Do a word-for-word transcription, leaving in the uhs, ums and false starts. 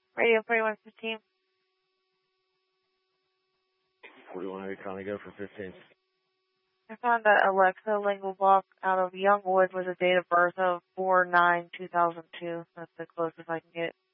Radio forty-one fifteen. forty-one eight, Connie, go for fifteen. I found that Alexa lingual block out of Youngwood with a date of birth of four nine two thousand two. That's the closest I can get.